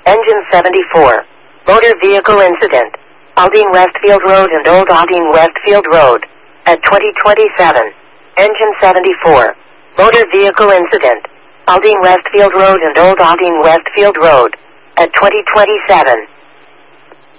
Engine 74. Motor vehicle incident. Aldine Westfield Road and Old Aldine Westfield Road. At 2027. Engine 74. Motor vehicle incident. Aldine Westfield Road and Old Aldine Westfield Road. At 2027.